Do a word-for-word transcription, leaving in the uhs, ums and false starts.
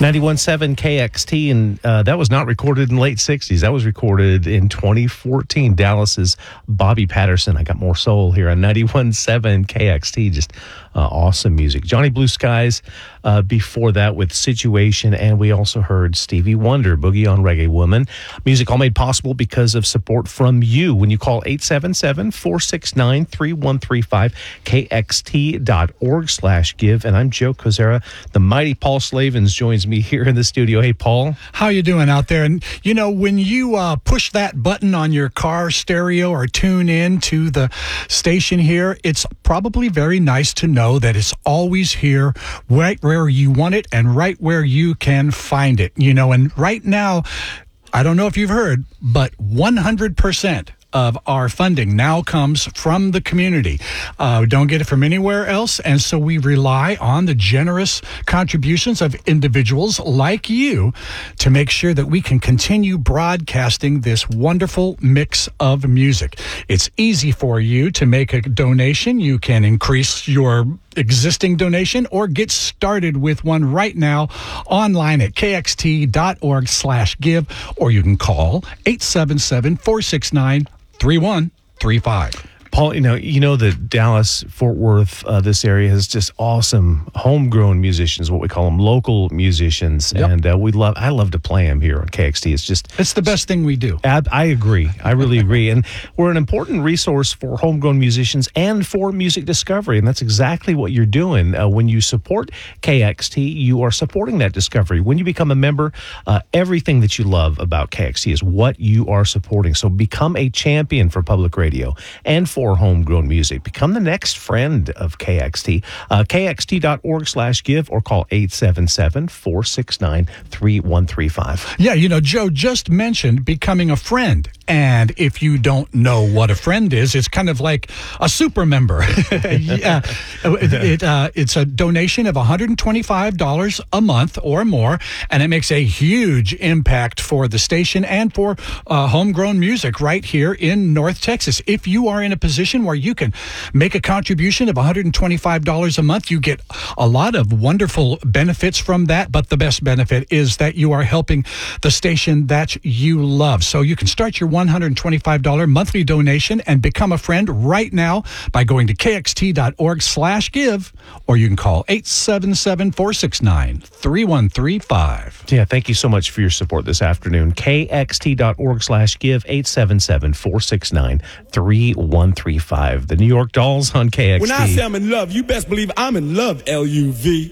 ninety-one point seven K X T, and uh, that was not recorded in the late sixties. That was recorded in twenty fourteen. Dallas's Bobby Patterson. I got more soul here on ninety-one point seven K X T. Just uh, awesome music. Johnny Blue Skies uh, before that with Situation, and we also heard Stevie Wonder, Boogie on Reggae Woman. Music all made possible because of support from you. When you call eight seven seven, four six nine, three one three five, K X T dot org slash give. And I'm Joe Kozera. The mighty Paul Slavens joins me here in the studio. Hey, Paul. How you doing out there? And, you know, when you uh, push that button on your car stereo or tune in to the station here, it's probably very nice to know that it's always here right where you want it and right where you can find it. You know, and right now, I don't know if you've heard, but one hundred percent of our funding now comes from the community. Uh, we don't get it from anywhere else, and so we rely on the generous contributions of individuals like you to make sure that we can continue broadcasting this wonderful mix of music. It's easy for you to make a donation. You can increase your existing donation or get started with one right now online at K X T dot org slash give, or you can call eight seven seven, four six nine, three one three five. Paul, you know, you know that Dallas, Fort Worth, uh, this area has just awesome homegrown musicians, what we call them, local musicians, Yep. and uh, we love. I love to play them here on K X T. It's just It's the best thing we do. I, I agree. I really agree, and we're an important resource for homegrown musicians and for music discovery, and that's exactly what you're doing. Uh, when you support K X T, you are supporting that discovery. When you become a member, uh, everything that you love about K X T is what you are supporting. So become a champion for public radio and for homegrown music. Become the next friend of K X T. Uh, K X T dot org slash give or call eight seven seven, four six nine, three one three five. Yeah, you know, Joe just mentioned becoming a friend. And if you don't know what a friend is, it's kind of like a super member. yeah, it, it, uh, it's a donation of one hundred twenty-five dollars a month or more, and it makes a huge impact for the station and for uh, homegrown music right here in North Texas. If you are in a position where you can make a contribution of one hundred twenty-five dollars a month, you get a lot of wonderful benefits from that, but the best benefit is that you are helping the station that you love. So you can start your one hundred twenty-five dollars monthly donation and become a friend right now by going to K X T dot org slash give, or you can call eight seven seven, four six nine, three one three five. Yeah, thank you so much for your support this afternoon. K X T dot org slash give, eight seven seven, four six nine, three one three five. The New York Dolls on K X T. When I say I'm in love, you best believe I'm in love, L U V.